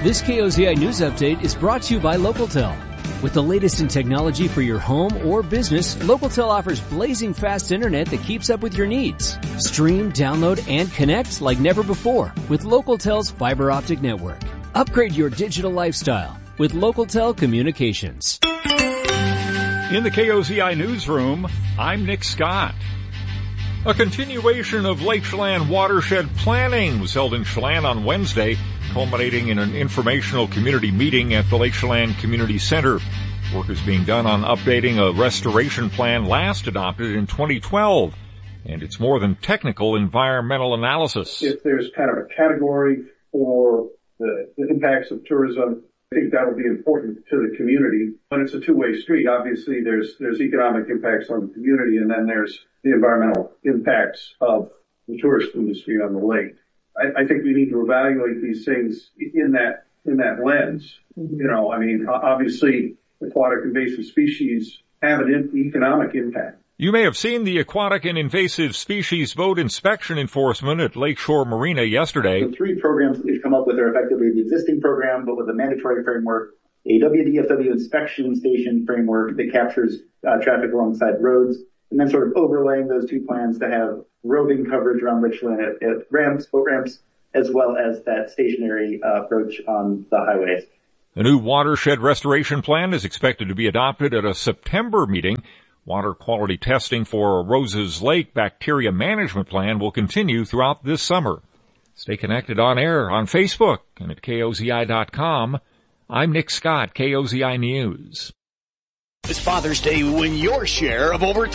This KOZI News Update is brought to you by Localtel. With the latest in technology for your home or business, Localtel offers blazing fast internet that keeps up with your needs. Stream, download, and connect like never before with Localtel's fiber optic network. Upgrade your digital lifestyle with Localtel Communications. In the KOZI newsroom, I'm Nick Scott. A continuation of Lake Chelan watershed planning was held in Chelan on Wednesday, culminating in an informational community meeting at the Lake Chelan Community Center. Work is being done on updating a restoration plan last adopted in 2012, and it's more than technical environmental analysis. If there's kind of a category for the impacts of tourism, I think that will be important to the community. When it's a two-way street, obviously there's economic impacts on the community, and then there's the environmental impacts of the tourist industry on the lake. I think we need to evaluate these things in that lens. You know, I mean, obviously aquatic invasive species have an economic impact. You may have seen the aquatic and invasive species boat inspection enforcement at Lakeshore Marina yesterday. The three programs that we've come up with are effectively the existing program, but with a mandatory framework, a WDFW inspection station framework that captures traffic alongside roads, and then sort of overlaying those two plans to have roving coverage around Lake Chelan at ramps, boat ramps, as well as that stationary approach on the highways. A new watershed restoration plan is expected to be adopted at a September meeting. Water quality testing for Roses Lake bacteria management plan will continue throughout this summer. Stay connected on air on Facebook and at KOZI.com. I'm Nick Scott, KOZI News. This Father's Day, win your share of over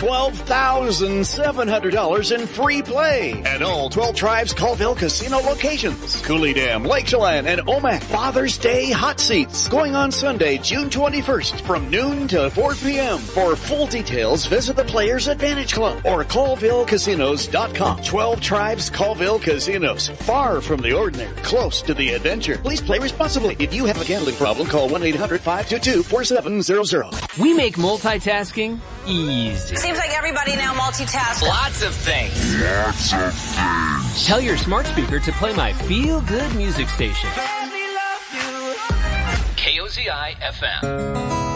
$12,700 in free play at all 12 Tribes Colville Casino locations. Cooley Dam, Lake Chelan, and Omak. Father's Day hot seats going on Sunday, June 21st from noon to 4 p.m. For full details, visit the Players Advantage Club or ColvilleCasinos.com. 12 Tribes Colville Casinos. Far from the ordinary, close to the adventure. Please play responsibly. If you have a gambling problem, call 1-800-522-4700. We make multitasking easy. Seems like everybody now multitasks. Lots of things. Tell your smart speaker to play my feel-good music station. KOZI FM.